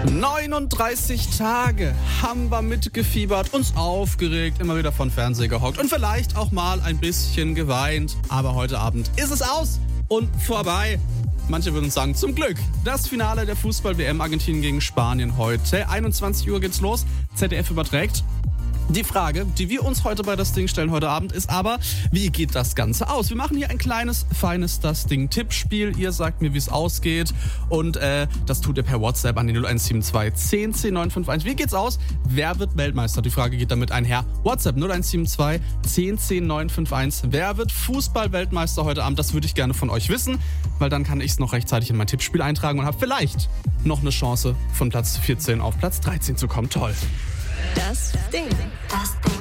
39 Tage haben wir mitgefiebert, uns aufgeregt, immer wieder vor den Fernseher gehockt und vielleicht auch mal ein bisschen geweint. Aber heute Abend ist es aus und vorbei. Manche würden sagen, zum Glück. Das Finale der Fußball-WM Argentinien gegen Spanien heute. 21 Uhr geht's los. ZDF überträgt. Die Frage, die wir uns heute bei Das Ding stellen heute Abend, ist aber, wie geht das Ganze aus? Wir machen hier ein kleines, feines Das Ding-Tippspiel. Ihr sagt mir, wie es ausgeht. Und das tut ihr per WhatsApp an die 0172 10 10 951. Wie geht's aus? Wer wird Weltmeister? Die Frage geht damit einher. WhatsApp 0172 10 10 951. Wer wird Fußball-Weltmeister heute Abend? Das würde ich gerne von euch wissen, weil dann kann ich es noch rechtzeitig in mein Tippspiel eintragen und habe vielleicht noch eine Chance, von Platz 14 auf Platz 13 zu kommen. Toll. Das Ding. Das Ding.